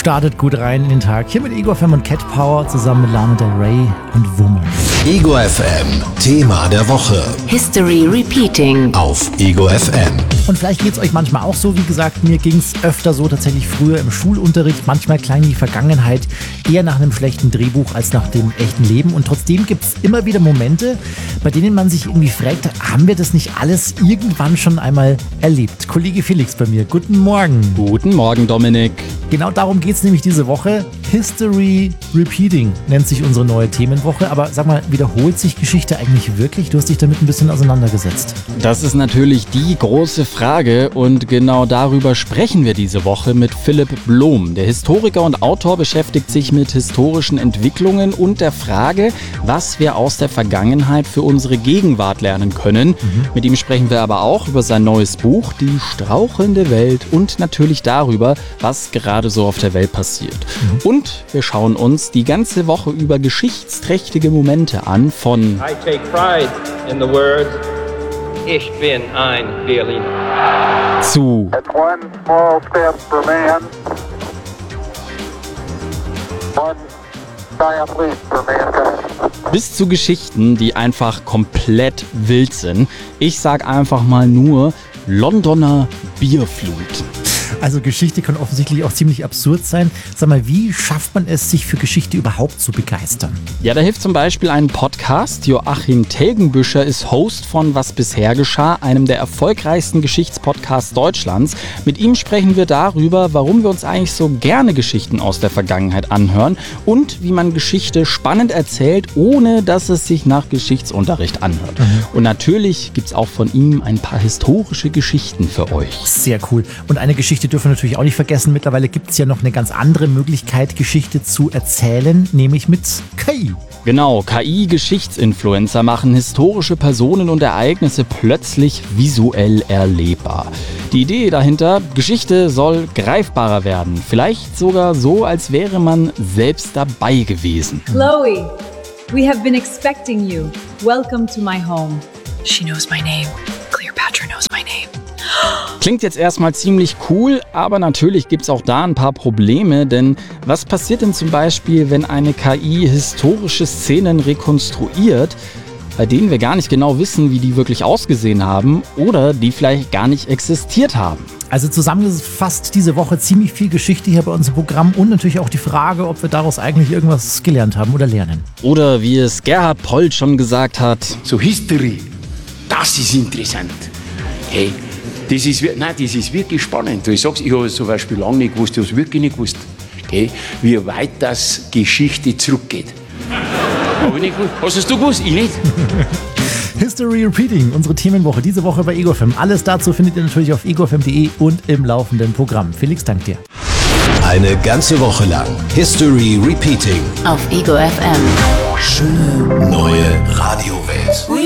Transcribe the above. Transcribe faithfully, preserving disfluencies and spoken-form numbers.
startet gut rein in den Tag. Hier mit Ego F M und Cat Power zusammen mit Lana Del Rey und Woman. Ego F M, Thema der Woche. History Repeating Auf Ego F M. Und vielleicht geht es euch manchmal auch so, wie gesagt, mir ging es öfter so tatsächlich früher im Schulunterricht. Manchmal klang die Vergangenheit eher nach einem schlechten Drehbuch als nach dem echten Leben. Und trotzdem gibt es immer wieder Momente, bei denen man sich irgendwie fragt, haben wir das nicht alles irgendwann schon einmal erlebt? Kollege Felix bei mir, guten Morgen. Guten Morgen, Dominik. Genau darum geht es nämlich diese Woche. History Repeating nennt sich unsere neue Themenwoche. Aber sag mal, wiederholt sich Geschichte eigentlich wirklich? Du hast dich damit ein bisschen auseinandergesetzt. Das ist natürlich die große Frage und genau darüber sprechen wir diese Woche mit Philipp Blom. Der Historiker und Autor beschäftigt sich mit historischen Entwicklungen und der Frage, was wir aus der Vergangenheit für unsere Gegenwart lernen können. Mhm. Mit ihm sprechen wir aber auch über sein neues Buch, Die strauchelnde Welt, und natürlich darüber, was gerade so auf der Welt passiert. Mhm. Und wir schauen uns die ganze Woche über geschichtsträchtige Momente an von I take pride in the words Ich bin ein Berliner zu It's one small step for man, one giant leap for mankind. bis zu Geschichten, die einfach komplett wild sind. Ich sag einfach mal nur Londoner Bierflut. Also Geschichte kann offensichtlich auch ziemlich absurd sein. Sag mal, wie schafft man es, sich für Geschichte überhaupt zu begeistern? Ja, da hilft zum Beispiel ein Podcast. Joachim Telgenbüscher ist Host von Was bisher geschah, einem der erfolgreichsten Geschichtspodcasts Deutschlands. Mit ihm sprechen wir darüber, warum wir uns eigentlich so gerne Geschichten aus der Vergangenheit anhören und wie man Geschichte spannend erzählt, ohne dass es sich nach Geschichtsunterricht anhört. Mhm. Und natürlich gibt es auch von ihm ein paar historische Geschichten für euch. Sehr cool. Und eine Geschichte dürfen wir natürlich auch nicht vergessen. Mittlerweile gibt es ja noch eine ganz andere Möglichkeit, Geschichte zu erzählen, nämlich mit K I. Genau, K I-Geschichtsinfluencer machen historische Personen und Ereignisse plötzlich visuell erlebbar. Die Idee dahinter, Geschichte soll greifbarer werden. Vielleicht sogar so, als wäre man selbst dabei gewesen. Chloe, we have been expecting you. Welcome to my home. She knows my name. Cleopatra knows my name. Klingt jetzt erstmal ziemlich cool, aber natürlich gibt es auch da ein paar Probleme, denn was passiert denn zum Beispiel, wenn eine K I historische Szenen rekonstruiert, bei denen wir gar nicht genau wissen, wie die wirklich ausgesehen haben oder die vielleicht gar nicht existiert haben? Also zusammengefasst diese Woche ziemlich viel Geschichte hier bei uns im Programm und natürlich auch die Frage, ob wir daraus eigentlich irgendwas gelernt haben oder lernen. Oder wie es Gerhard Polt schon gesagt hat: So History, das ist interessant. Hey, das ist, nein, das ist wirklich spannend. Ich sag's, ich habe zum Beispiel lange nicht gewusst, ich habe es wirklich nicht gewusst, okay, wie weit das Geschichte zurückgeht. Habe ich nicht gewusst. Hast es du gewusst? Ich nicht. History Repeating, unsere Themenwoche diese Woche bei Ego F M. Alles dazu findet ihr natürlich auf ego f m punkt de und im laufenden Programm. Felix, dank dir. Eine ganze Woche lang History Repeating. auf Ego F M. Schöne neue Radiowelt.